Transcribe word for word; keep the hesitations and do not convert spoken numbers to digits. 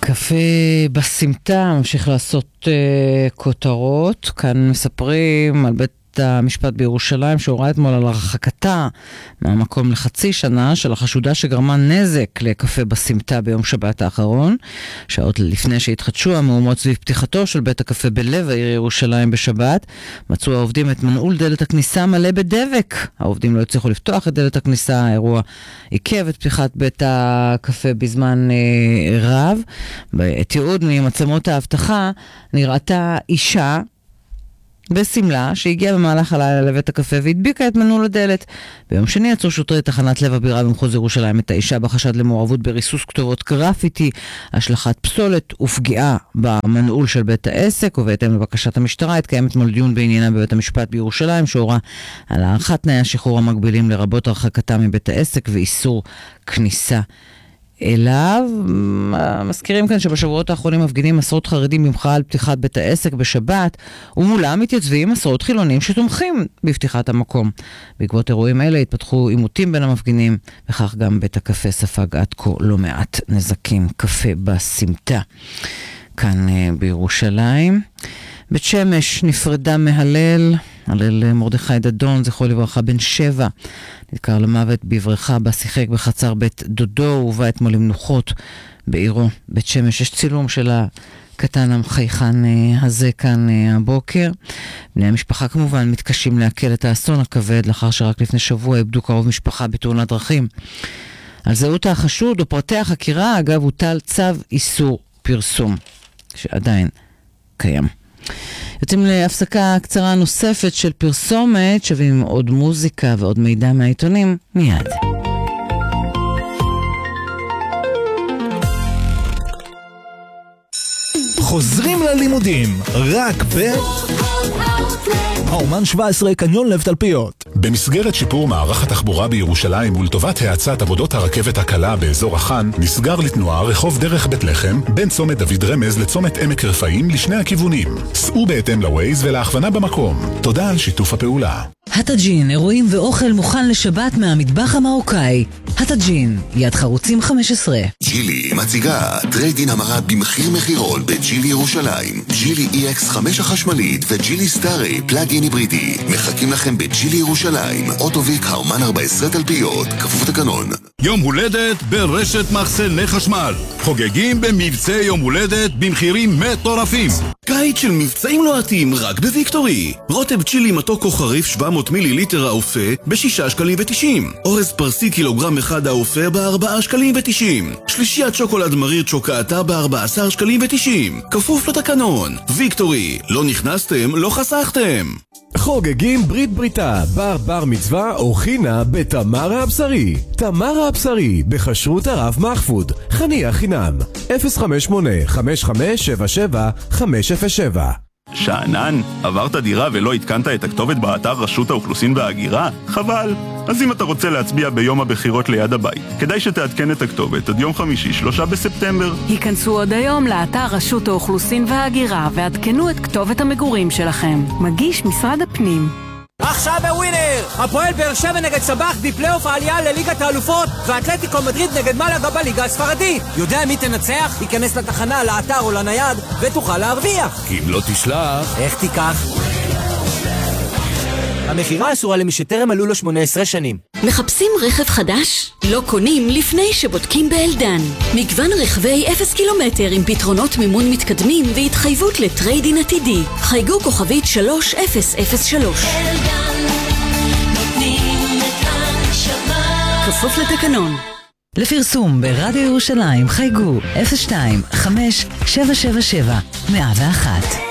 קפה בסמטה ממשיך לעשות uh, כותרות. כאן מספרים על בית המשפט בירושלים שהורה אתמול על הרחקתה מהמקום לחצי שנה של החשודה שגרמה נזק לקפה בסמטה ביום שבת האחרון. שעות לפני שהתחדשו המהומות סביב פתיחתו של בית הקפה בלב העיר ירושלים בשבת, מצאו העובדים את מנעול דלת הכניסה מלא בדבק. העובדים לא הצליחו לפתוח את דלת הכניסה. האירוע עיכב את פתיחת בית הקפה בזמן אה, רב. בתיעוד ממצלמות האבטחה נראתה אישה בסמלה שהגיעה במהלך הלילה לבית הקפה והדביקה את מנעול הדלת. ביום שני עצרו שוטרי תחנת לב הבירה במחוז ירושלים את האישה בחשד למעורבות בריסוס כתובות גרפיטי, השלכת פסולת ופגיעה במנעול של בית העסק. ובהתאם לבקשת המשטרה התקיים אתמול דיון בעניינה בבית המשפט בירושלים שהורה על הארכת תנאי השחרור המקבילים לרבות הרחקתה מבית העסק ואיסור כניסה אליו. מזכירים כאן שבשבועות האחרונים מפגינים עשרות חרדים במחאה על פתיחת בית העסק בשבת, ומולם מתייצבים עשרות חילונים שתומכים בפתיחת המקום. בעקבות אירועים אלה התפתחו עימותים בין המפגינים, וכך גם בית הקפה ספג עד כה לא מעט נזקים. קפה בסמטה כאן בירושלים. בית שמש נפרדה מהלל, הלל מרדכי דדון, זכרו לברכה, בן שבע, נדקר למוות בבריכה בה שיחק בחצר בית דודו, ובא אתמול למנוחות בעירו. בית שמש, יש צילום של הקטן המחייכן הזה כאן הבוקר. בני המשפחה כמובן מתקשים להקל את האסון הכבד, לאחר שרק לפני שבוע איבדו קרוב משפחה בתאונת דרכים. על זהות החשוד או פרטי החקירה, אגב, הוטל צו איסור פרסום, שעדיין קיים. יוצאים להפסקה קצרה נוספת של פרסומת, שווים עוד מוזיקה ועוד מידע מהעיתונים מיד. חוזרים ללימודים רק ב... האומן שבע עשרה קניון לב תלפיות. במסגרת שיפור מערך התחבורה בירושלים ולטובת האצת עבודות הרכבת הקלה באזור החן, נסגר לתנועה רחוב דרך בית לחם בין צומת דוד רמז לצומת עמק רפאים לשני הכיוונים. סעו בהתאם לווייז ולהכוונה במקום. תודה על שיתוף הפעולה. הטאג'ין, אירועים ואוכל מוכן לשבת מהמטבח המרוקאי. הטאג'ין, יד חרוצים חמש עשרה. ג'ילי מציגה טריידין המרה במחיר מחירון בג'ילי ירושלים. ג'ילי אי אקס חמש החשמלית וג'ילי סטארי פלאגין היברידי מחכים לכם בג'ילי ירושלים. אוטוביק האומן ארבע עשרה תלפיות, כפוף תקנון. יום הולדת ברשת מחסני חשמל. חוגגים במבצע יום הולדת במחירים מטורפים. קיץ של מבצעים לוהטים רק בוויקטורי. רוטב צ'ילי מתוק או חריף שבע מאות מיליליטר האופה בשישה שקלים ותשעים. אורז פרסי קילוגרם אחד האופה בארבעה שקלים ותשעים. שלישיית שוקולד מריר צ'וקאטה בארבע עשרה שקלים ותשעים. כפוף לתקנון. ויקטורי, לא נכנסתם, לא חסכתם. חוגגים ברית בריתה, בר בר מצווה או חינה בתמרה הבשרי. תמרה הבשרי, בחשרות הרב מחפוד. חניה חינם. אפס חמש שמונה חמש חמש שבע שבע חמש אפס שבע. שענן, עברת דירה ולא התקנת את הכתובת באתר רשות האוכלוסין וההגירה? חבל. אז אם אתה רוצה להצביע ביום הבחירות ליד הבית, כדאי שתעדכן את הכתובת עד יום חמישי, שלושה בספטמבר. היכנסו עוד היום לאתר רשות האוכלוסין וההגירה ועדכנו את כתובת המגורים שלכם. מגיש משרד הפנים. עכשיו בווינר! הפועל באר שבע נגד סבח בפלייאוף העלייה לליגת האלופות, ואתלטיקו מדריד נגד מלאגה בליגה הספרדית. יודע מי תנצח? ייכנס לתחנה, לאתר או לנייד ותוכל להרוויח. כי אם לא תשלח... איך תיקח? המחירה אסורה למי שטרם מלאו לו שמונה עשרה שנים. מחפשים רכב חדש? לא קונים לפני שבודקים באלדן. מגוון רכבי אפס קילומטר עם פתרונות מימון מתקדמים והתחייבות לטריידין עתידי. חייגו כוכבית שלוש אפס אפס שלוש. אלדן, נותנים את הנשמה. כפוף לתקנון. לפרסום ברדיו ירושלים חייגו אפס שתיים חמש שבע שבע שבע מאה ואחת.